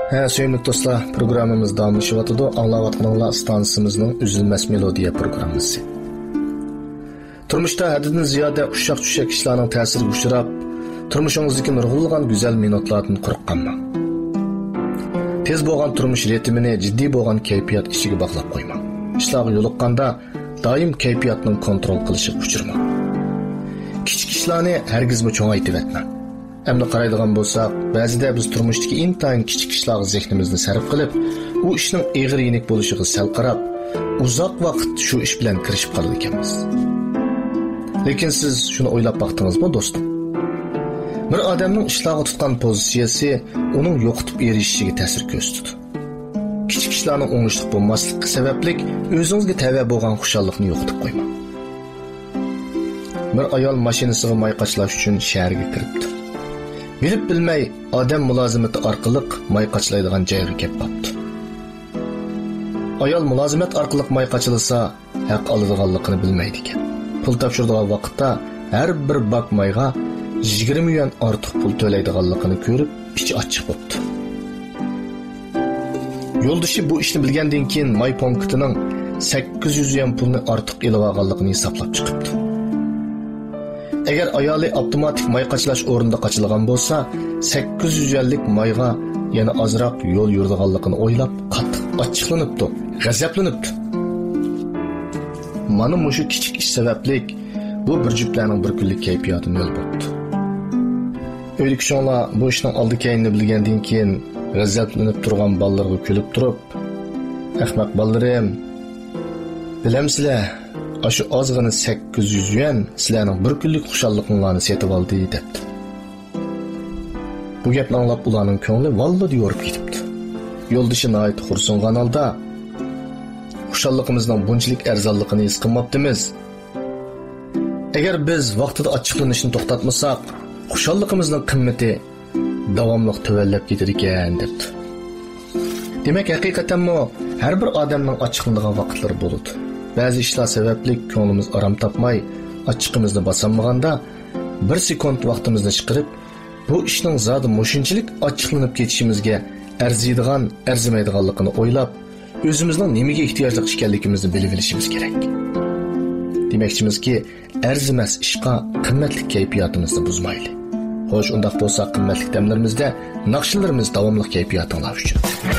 Sevimli dostlar, programımız davamlaşıvatıdı. Anlavatqanlar stansimizning üzülməs melodiya programmasi. Turmuşda haddidan ziyoda ushaq-tushaq ishlarning ta'siriga uchrab, turmushingizdagi nurg'unlagan go'zal minutlardan qo'rqqanman. Tez bo'lgan turmush ritmini jiddiy bo'lgan kayfiyat ichiga bog'lab qo'ymang. Ishlarga yo'liqqanda doim kayfiyatning kontrol qilishiga uchirmang. Kichik ishlarni hargizmi cho'ngaytiratmang. Endi qaraydigan bo'lsak, ba'zida biz turmushdagi intayin kichik ishlarga zehnimizni sarf qilib, u ishning eg'ir yenik bo'lishiga sal qarab, uzoq vaqt shu ish bilan kirishib qolar ekanmiz. Lekin siz shuni o'ylab baqdingizmi, do'stim? Bir odamning ishlarga tutgan pozitsiyasi uning yo'qotib erishishiga ta'sir ko'rsatadi. Kichik ishlarning o'ngishli bo'lmasligi sababli o'zingizga tava bo'lgan xushallikni yo'qotib qo'ymang. Bir ayol mashinasiga may qachlash uchun shaharga kiribdi. Bilib bilmay odam mulozimati orqali may qachlaydigan joyga kelib qopti. Ayol mulozimat orqali may qachlasa, haq oladiganligini bilmaydi ekan. Pul topshiradigan vaqtda har bir bak mayga 20 million ortiq pul to'laydiganligini ko'rib, ichi ochiq bo'ldi. Yo'ldoshi bu ishni bilgandan keyin may punktining 800 million pulni ortiq elib olganligini hisoblab chiqibdi. Agar ayoli avtomatik may qachlash o'rnida qachilgan bo'lsa, 850 lik mayga yana ozroq yo'l yuradiganligini o'ylab, qattiq ochiqlanibdi, g'azablanibdi. Mana mushu kichik ish sababli bu bir juftlarning bir kunlik kayfiyati nol bo'ldi. O'ylik shonlar bu ishning oldi keyinni bilgandan keyin g'azablanib turgan bolalarga kulib turib, "Ahmoq bolalarim, bilamsizlar, Aşı azg'ini 800 yuan sizlarning bir kunlik xushalliqinglarni setib oldi" debdi. Bu gapni anglab ularning ko'ngli valladi yorib ketibdi. Yo'ldoshi nihoyat xursandgan holda, xushalliqimizning bunchalik arzonligini his qilmabdimiz. Agar biz vaqtida ochiqlanishni to'xtatmasak, xushalliqimizning qimmati davomli tuvallab ketar ekan debdi. Demak, haqiqatanmi har bir odamning ochiqlanadigan vaqtlari bo'ladi. Ba'zi ishlar sababli ko'nglimiz aram topmay, ochiqimizni bosamaganda, bir sekund vaqtimizni chiqarib, bu ishning zodi mushunchalik ochiqlanib ketishimizga arziydigan, arzimaydiganligini o'ylab, o'zimizning nimaga ehtiyojli ekanligimizni bilib olishimiz kerak. Demoqchimizki, arzimas ishqa qimmatli kayfiyatimizni buzmaylik. Xo'sh, undaq bo'lsa qimmatli damlarimizda naqshlarimiz davomli kayfiyatinglar uchun.